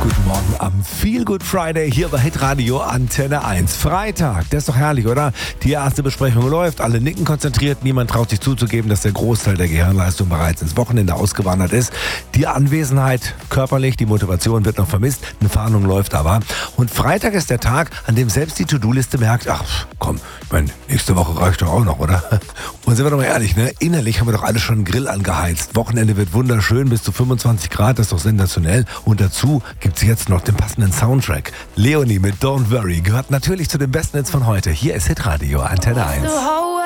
Guten Morgen am Feel Good Friday hier bei Hitradio Antenne 1. Freitag, das ist doch herrlich, oder? Die erste Besprechung läuft, alle nicken konzentriert, niemand traut sich zuzugeben, dass der Großteil der Gehirnleistung bereits ins Wochenende ausgewandert ist. Die Anwesenheit körperlich, die Motivation wird noch vermisst, eine Fahndung läuft aber. Und Freitag ist der Tag, an dem selbst die To-Do-Liste merkt, ach komm, ich meine, nächste Woche reicht doch auch noch, oder? Und sind wir doch mal ehrlich, ne? Innerlich haben wir doch alle schon einen Grill angeheizt. Wochenende wird wunderschön, bis zu 25 Grad, das ist doch sensationell. Und dazu gibt's jetzt noch den passenden Soundtrack. Leonie mit Don't Worry gehört natürlich zu den besten Hits von heute. Hier ist Hitradio Antenne 1.